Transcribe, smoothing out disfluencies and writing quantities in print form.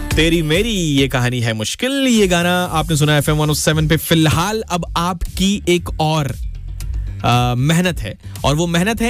तेरी मेरी ये कहानी है मुश्किल। ये गाना आपने सुना FM 107 पे। फिलहाल अब आपकी एक और मेहनत है, और वो मेहनत है